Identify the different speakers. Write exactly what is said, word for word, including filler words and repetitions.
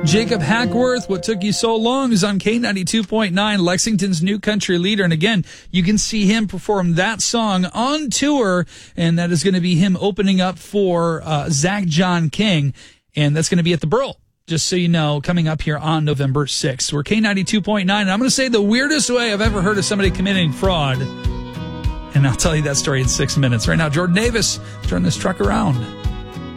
Speaker 1: Jacob Hackworth, What Took You So Long, is on K ninety-two point nine, Lexington's new country leader. And again, you can see him perform that song on tour, and that is going to be him opening up for uh, Zach John King, and that's going to be at the Brill, just so you know, coming up here on November sixth. We're K ninety-two point nine, and I'm going to say the weirdest way I've ever heard of somebody committing fraud, and I'll tell you that story in six minutes. Right now, Jordan Davis, turn this truck around.